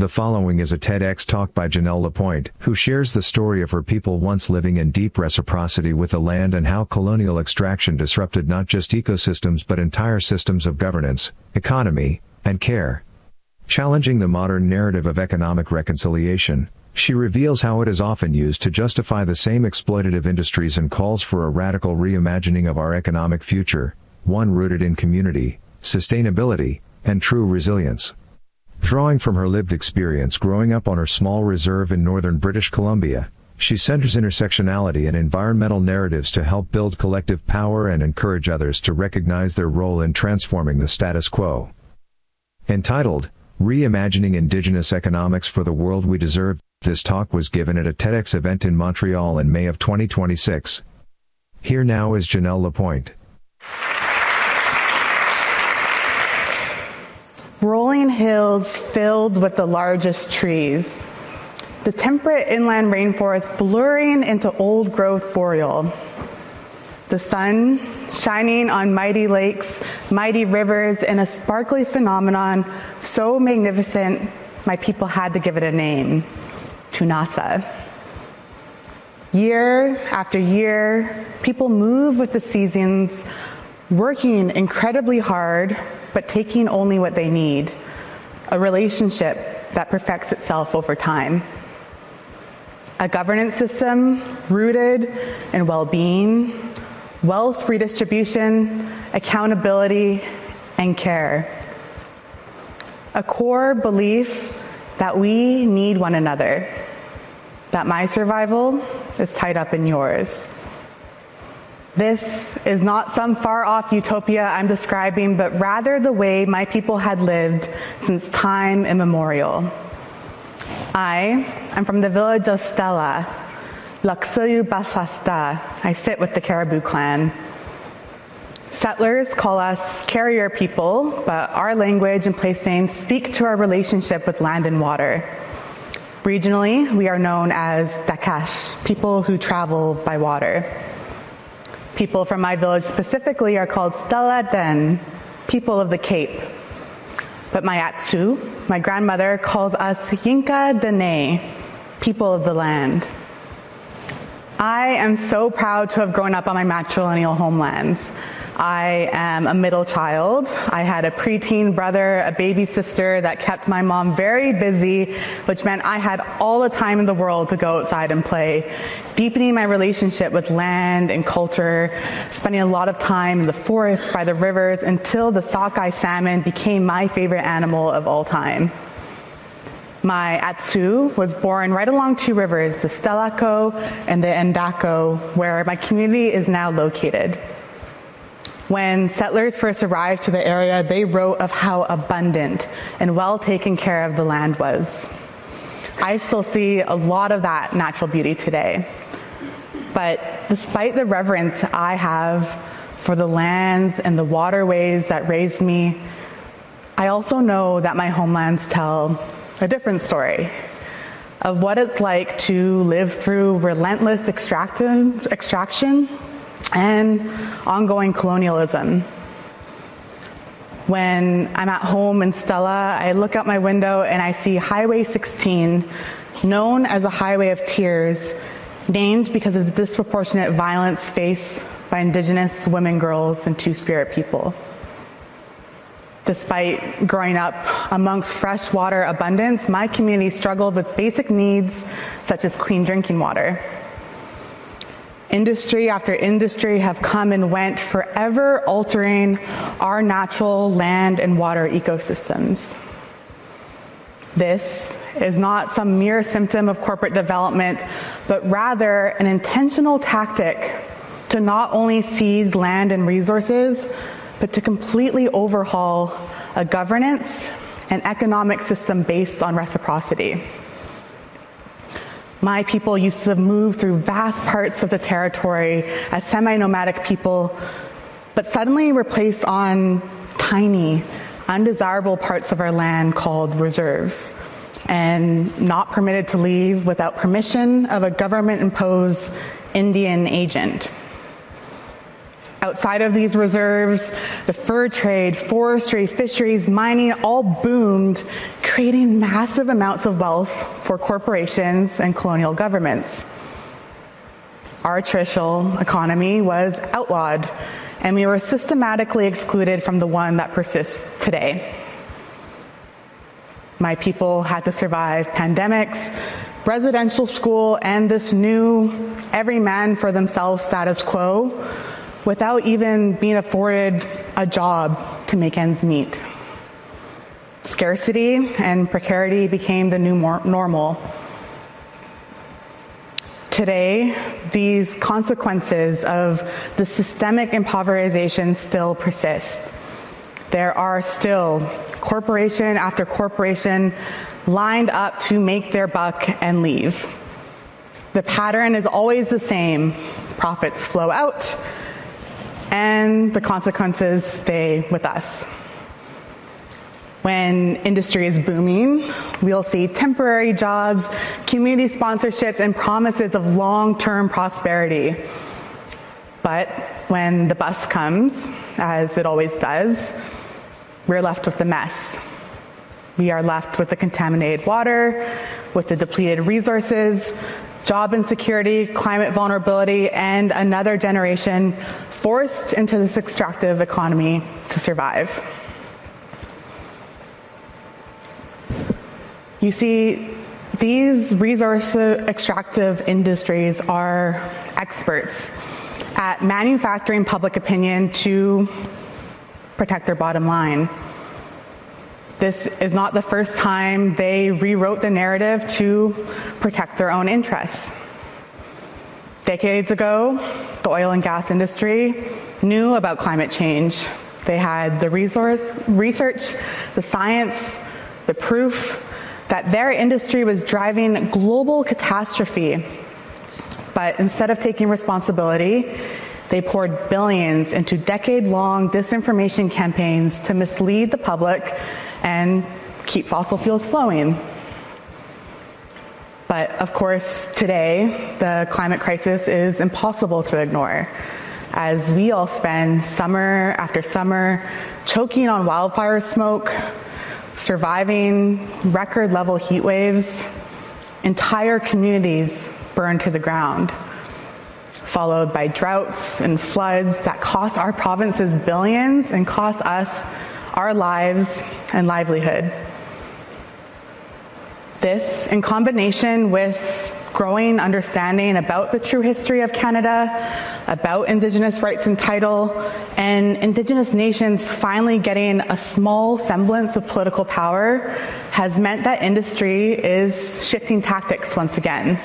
The following is a TEDx talk by Janelle Lapointe, who shares the story of her people once living in deep reciprocity with the land and how colonial extraction disrupted not just ecosystems but entire systems of governance, economy, and care. Challenging the modern narrative of economic reconciliation, she reveals how it is often used to justify the same exploitative industries and calls for a radical reimagining of our economic future, one rooted in community, sustainability, and true resilience. Drawing from her lived experience growing up on her small reserve in northern British Columbia, she centers intersectionality and environmental narratives to help build collective power and encourage others to recognize their role in transforming the status quo. Entitled, Reimagining Indigenous Economics for the World We Deserve, this talk was given at a TEDx event in Montreal in May of 2026. Here now is Janelle Lapointe. Rolling hills filled with the largest trees. The temperate inland rainforest blurring into old-growth boreal. The sun shining on mighty lakes, mighty rivers, and a sparkly phenomenon so magnificent, my people had to give it a name, Tunasa. Year after year, people move with the seasons, working incredibly hard, but taking only what they need, a relationship that perfects itself over time. A governance system rooted in well-being, wealth redistribution, accountability, and care. A core belief that we need one another, that my survival is tied up in yours. This is not some far-off utopia I'm describing, but rather the way my people had lived since time immemorial. I am from the village of Stella, Laksuyu Basasta. I sit with the Caribou clan. Settlers call us carrier people, but our language and place names speak to our relationship with land and water. Regionally, we are known as Dakas, people who travel by water. People from my village specifically are called Stella Den, people of the Cape. But my Atsu, my grandmother, calls us Yinka Dene, people of the land. I am so proud to have grown up on my matrilineal homelands. I am a middle child. I had a preteen brother, a baby sister that kept my mom very busy, which meant I had all the time in the world to go outside and play, deepening my relationship with land and culture, spending a lot of time in the forest, by the rivers, until the sockeye salmon became my favorite animal of all time. My Atsu was born right along two rivers, the Stelako and the Endako, where my community is now located. When settlers first arrived to the area, they wrote of how abundant and well taken care of the land was. I still see a lot of that natural beauty today. But despite the reverence I have for the lands and the waterways that raised me, I also know that my homelands tell a different story of what it's like to live through relentless extraction and ongoing colonialism. When I'm at home in Stella, I look out my window and I see Highway 16, known as a highway of tears, named because of the disproportionate violence faced by Indigenous women, girls, and Two-Spirit people. Despite growing up amongst freshwater abundance, my community struggled with basic needs such as clean drinking water. Industry after industry have come and went, forever altering our natural land and water ecosystems. This is not some mere symptom of corporate development, but rather an intentional tactic to not only seize land and resources, but to completely overhaul a governance and economic system based on reciprocity. My people used to move through vast parts of the territory as semi-nomadic people, but suddenly were placed on tiny, undesirable parts of our land called reserves, and not permitted to leave without permission of a government-imposed Indian agent. Outside of these reserves, the fur trade, forestry, fisheries, mining all boomed, creating massive amounts of wealth for corporations and colonial governments. Our traditional economy was outlawed, and we were systematically excluded from the one that persists today. My people had to survive pandemics, residential school, and this new every man for themselves status quo without even being afforded a job to make ends meet. Scarcity and precarity became the new normal. Today, these consequences of the systemic impoverization still persist. There are still corporation after corporation lined up to make their buck and leave. The pattern is always the same. Profits flow out, and the consequences stay with us. When industry is booming, we'll see temporary jobs, community sponsorships, and promises of long-term prosperity. But when the bust comes, as it always does, we're left with the mess. We are left with the contaminated water, with the depleted resources, job insecurity, climate vulnerability, and another generation forced into this extractive economy to survive. You see, these resource extractive industries are experts at manufacturing public opinion to protect their bottom line. This is not the first time they rewrote the narrative to protect their own interests. Decades ago, the oil and gas industry knew about climate change. They had the research, the science, the proof that their industry was driving global catastrophe. But instead of taking responsibility, they poured billions into decade-long disinformation campaigns to mislead the public and keep fossil fuels flowing. But of course, today, the climate crisis is impossible to ignore, as we all spend summer after summer choking on wildfire smoke, surviving record-level heat waves, entire communities burned to the ground, followed by droughts and floods that cost our provinces billions and cost us our lives and livelihood. This, in combination with growing understanding about the true history of Canada, about Indigenous rights and title, and Indigenous nations finally getting a small semblance of political power, has meant that industry is shifting tactics once again.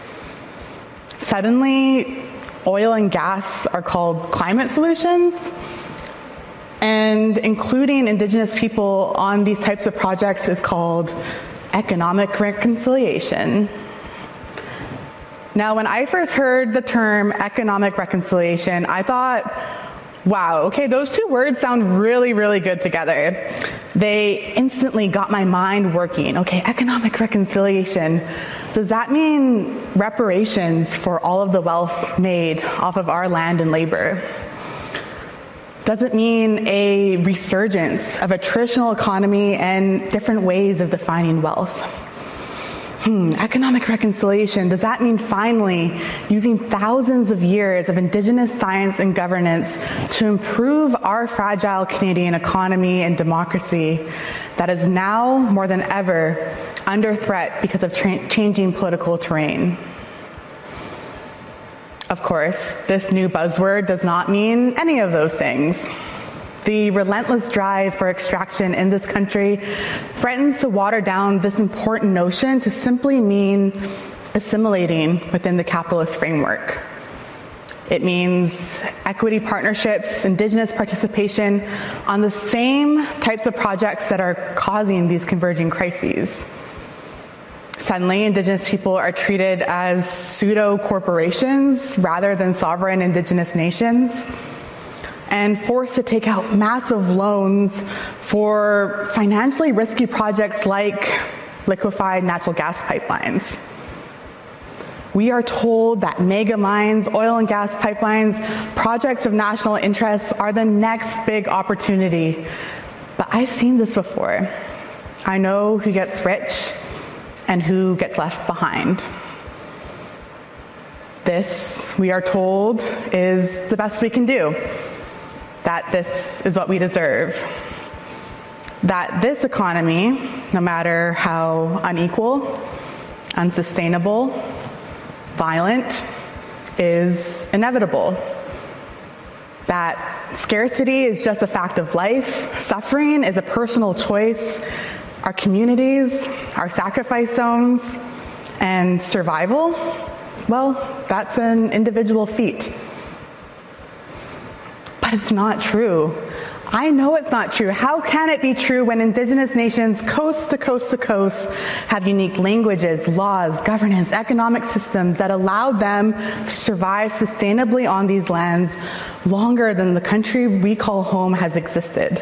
Suddenly, oil and gas are called climate solutions, and including Indigenous people on these types of projects is called economic reconciliation. Now, when I first heard the term economic reconciliation, I thought, wow, okay, those two words sound really, really good together. They instantly got my mind working. Okay, economic reconciliation. Does that mean reparations for all of the wealth made off of our land and labor? Does it mean a resurgence of a traditional economy and different ways of defining wealth? Economic reconciliation, does that mean finally using thousands of years of Indigenous science and governance to improve our fragile Canadian economy and democracy that is now more than ever under threat because of changing political terrain? Of course, this new buzzword does not mean any of those things. The relentless drive for extraction in this country threatens to water down this important notion to simply mean assimilating within the capitalist framework. It means equity partnerships, Indigenous participation on the same types of projects that are causing these converging crises. Suddenly, Indigenous people are treated as pseudo-corporations rather than sovereign Indigenous nations, and forced to take out massive loans for financially risky projects like liquefied natural gas pipelines. We are told that mega mines, oil and gas pipelines, projects of national interest are the next big opportunity. But I've seen this before. I know who gets rich and who gets left behind. This, we are told, is the best we can do. That this is what we deserve. That this economy, no matter how unequal, unsustainable, violent, is inevitable. That scarcity is just a fact of life, suffering is a personal choice, our communities, our sacrifice zones, and survival, well, that's an individual feat. But it's not true. I know it's not true. How can it be true when Indigenous nations coast to coast to coast have unique languages, laws, governance, economic systems that allowed them to survive sustainably on these lands longer than the country we call home has existed?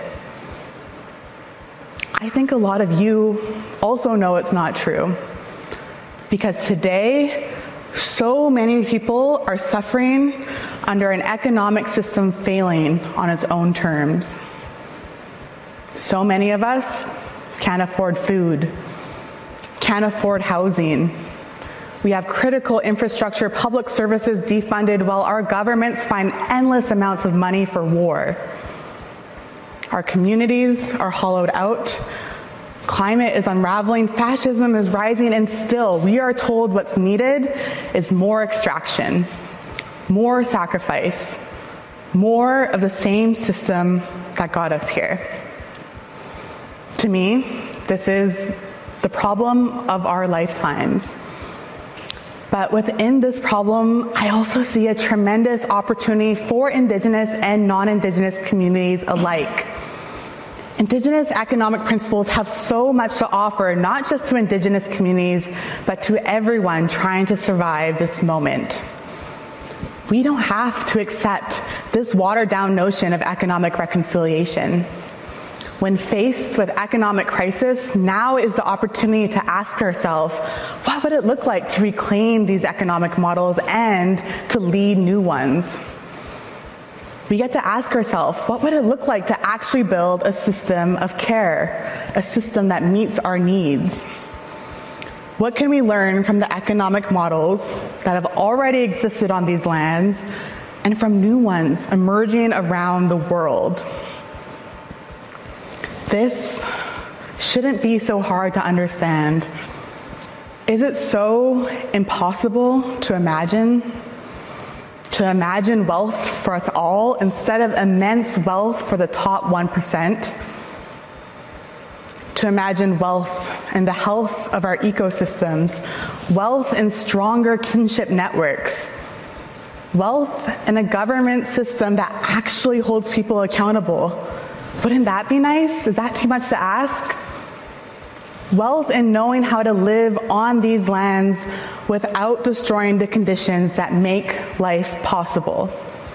I think a lot of you also know it's not true. Because today, so many people are suffering under an economic system failing on its own terms. So many of us can't afford food, can't afford housing. We have critical infrastructure, public services defunded while our governments find endless amounts of money for war. Our communities are hollowed out. Climate is unraveling, fascism is rising, and still we are told what's needed is more extraction, more sacrifice, more of the same system that got us here. To me, this is the problem of our lifetimes. But within this problem, I also see a tremendous opportunity for Indigenous and non-Indigenous communities alike. Indigenous economic principles have so much to offer, not just to Indigenous communities, but to everyone trying to survive this moment. We don't have to accept this watered-down notion of economic reconciliation. When faced with economic crisis, now is the opportunity to ask ourselves, what would it look like to reclaim these economic models and to lead new ones? We get to ask ourselves, what would it look like to actually build a system of care, a system that meets our needs? What can we learn from the economic models that have already existed on these lands and from new ones emerging around the world? This shouldn't be so hard to understand. Is it so impossible to imagine? To imagine wealth for us all instead of immense wealth for the top 1%? To imagine wealth and the health of our ecosystems, wealth in stronger kinship networks, wealth in a government system that actually holds people accountable. Wouldn't that be nice? Is that too much to ask? Wealth in knowing how to live on these lands without destroying the conditions that make life possible.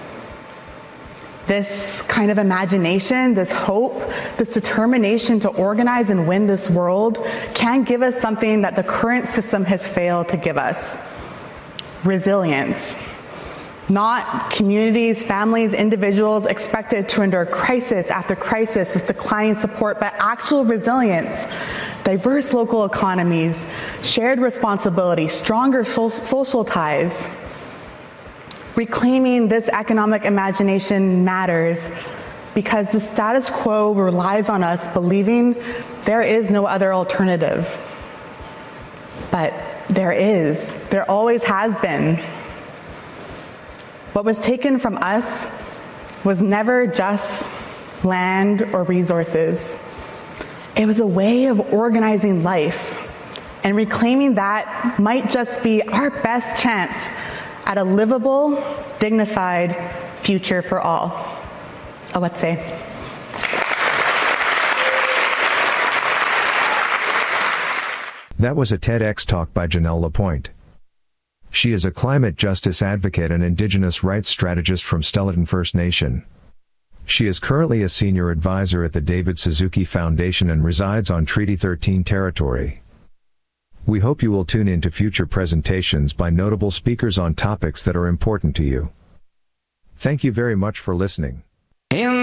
This kind of imagination, this hope, this determination to organize and win this world can give us something that the current system has failed to give us: resilience. Not communities, families, individuals expected to endure crisis after crisis with declining support, but actual resilience, diverse local economies, shared responsibility, stronger social ties. Reclaiming this economic imagination matters because the status quo relies on us believing there is no other alternative. But there is. There always has been. What was taken from us was never just land or resources. It was a way of organizing life, and reclaiming that might just be our best chance at a livable, dignified future for all. Awetse. That was a TEDx talk by Janelle Lapointe. She is a climate justice advocate and Indigenous rights strategist from Stellarton First Nation. She is currently a senior advisor at the David Suzuki Foundation and resides on Treaty 13 territory. We hope you will tune in to future presentations by notable speakers on topics that are important to you. Thank you very much for listening.